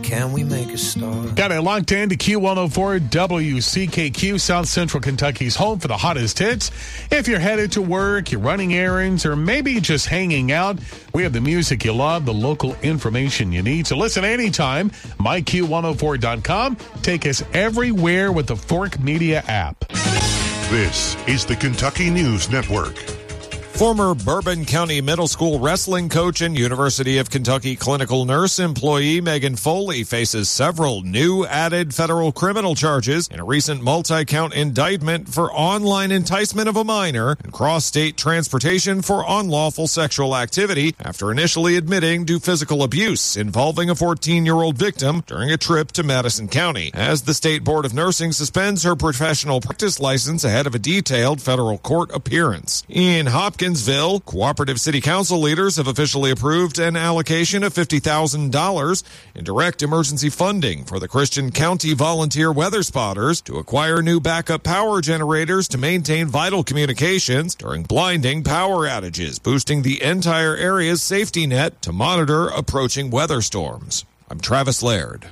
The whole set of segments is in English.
can we make a start? Got it locked in to Q104 WCKQ, South Central Kentucky's home for the hottest hits. If you're headed to work, you're running errands, or maybe just hanging out, we have the music you love, the local information you need. So listen anytime. MyQ104.com. Take us everywhere with the Fork Media app. This is the Kentucky News Network. Former Bourbon County Middle School wrestling coach and University of Kentucky clinical nurse employee Megan Foley faces several new added federal criminal charges in a recent multi-count indictment for online enticement of a minor and cross-state transportation for unlawful sexual activity after initially admitting to physical abuse involving a 14-year-old victim during a trip to Madison County. As the State Board of Nursing suspends her professional practice license ahead of a detailed federal court appearance. In Hopkinsville, cooperative city council leaders have officially approved an allocation of $50,000 in direct emergency funding for the Christian County Volunteer Weather Spotters to acquire new backup power generators to maintain vital communications during blinding power outages, boosting the entire area's safety net to monitor approaching weather storms. I'm Travis Laird.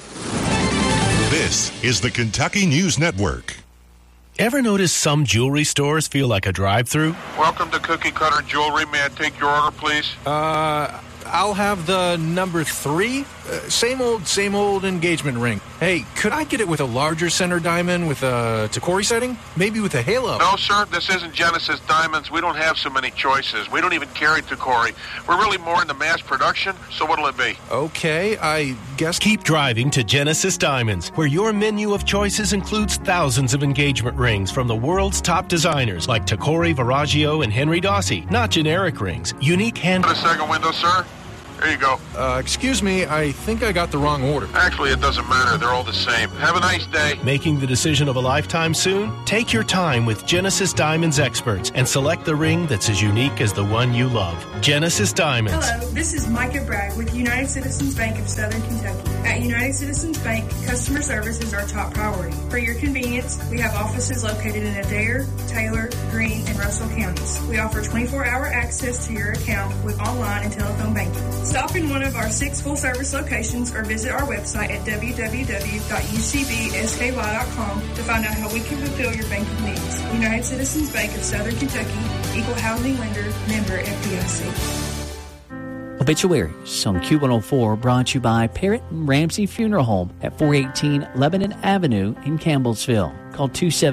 This is the Kentucky News Network. Ever notice some jewelry stores feel like a drive-thru? Welcome to Cookie Cutter Jewelry. May I take your order, please? I'll have the number 3. Same old engagement ring. Hey, could I get it with a larger center diamond with a Tacori setting? Maybe with a halo? No, sir. This isn't Genesis Diamonds. We don't have so many choices. We don't even carry Tacori. We're really more into mass production, so what'll it be? Okay, I guess... Keep driving to Genesis Diamonds, where your menu of choices includes thousands of engagement rings from the world's top designers like Tacori, Verragio, and Henry Dossi. Not generic rings. Unique hand... A second window, sir. There you go. Excuse me, I think I got the wrong order. Actually, it doesn't matter. They're all the same. Have a nice day. Making the decision of a lifetime soon? Take your time with Genesis Diamonds experts and select the ring that's as unique as the one you love. Genesis Diamonds. Hello, this is Micah Bragg with United Citizens Bank of Southern Kentucky. At United Citizens Bank, customer service is our top priority. For your convenience, we have offices located in Adair, Taylor, Greene, and Russell counties. We offer 24-hour access to your account with online and telephone banking. Stop in one of our 6 full-service locations or visit our website at www.ucbsky.com to find out how we can fulfill your banking needs. United Citizens Bank of Southern Kentucky, Equal Housing Lender, member FDIC. Obituaries on Q104 brought to you by Parrott and Ramsey Funeral Home at 418 Lebanon Avenue in Campbellsville. Call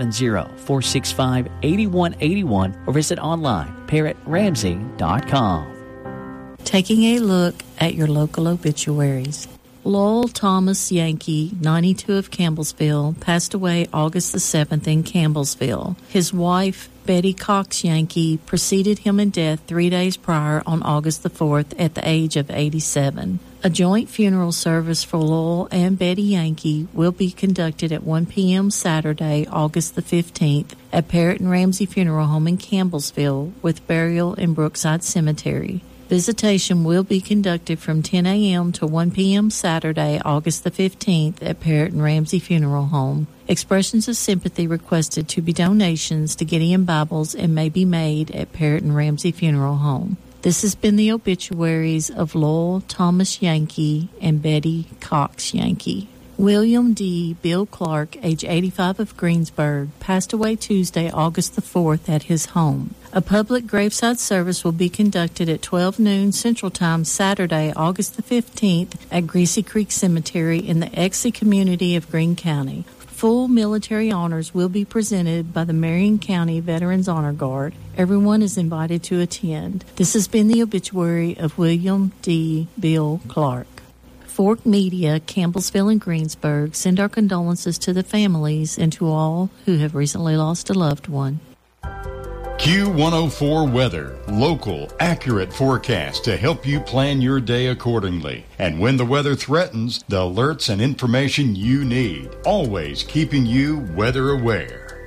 270-465-8181 or visit online parrottramsey.com. Taking a look at your local obituaries. Lowell Thomas Yankee, 92 of Campbellsville, passed away August the 7th in Campbellsville. His wife, Betty Cox Yankee, preceded him in death 3 days prior on August the 4th at the age of 87. A joint funeral service for Lowell and Betty Yankee will be conducted at 1 p.m. Saturday, August the 15th at Parrott and Ramsey Funeral Home in Campbellsville with burial in Brookside Cemetery. Visitation will be conducted from 10 a.m. to 1 p.m. Saturday, August the 15th at Parrott and Ramsey Funeral Home. Expressions of sympathy requested to be donations to Gideon Bibles and may be made at Parrott and Ramsey Funeral Home. This has been the obituaries of Lowell Thomas Yankee and Betty Cox Yankee. William D. Bill Clark, age 85 of Greensburg, passed away Tuesday, August the 4th at his home. A public graveside service will be conducted at 12 noon Central Time Saturday, August the 15th at Greasy Creek Cemetery in the Exie community of Greene County. Full military honors will be presented by the Marion County Veterans Honor Guard. Everyone is invited to attend. This has been the obituary of William D. Bill Clark. Fork Media, Campbellsville and Greensburg send our condolences to the families and to all who have recently lost a loved one. Q104 Weather, local, accurate forecast to help you plan your day accordingly. And when the weather threatens, the alerts and information you need, always keeping you weather aware.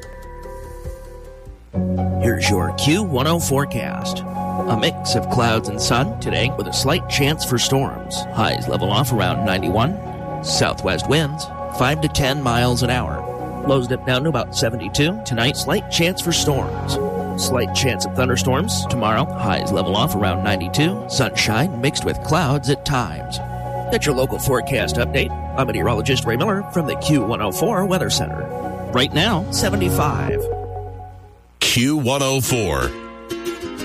Here's your Q10 forecast. A mix of clouds and sun today with a slight chance for storms. Highs level off around 91. Southwest winds 5 to 10 miles an hour. Lows dip down to about 72. Tonight, slight chance for storms. Slight chance of thunderstorms tomorrow. Highs level off around 92. Sunshine mixed with clouds at times. That's your local forecast update. I'm meteorologist Ray Miller from the Q104 Weather Center. Right now, 75. Q104.